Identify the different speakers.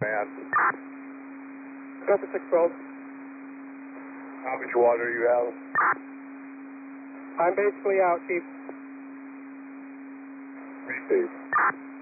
Speaker 1: man.
Speaker 2: Delta 612.
Speaker 1: How much water you have?
Speaker 2: I'm basically out, Chief.
Speaker 1: Receive.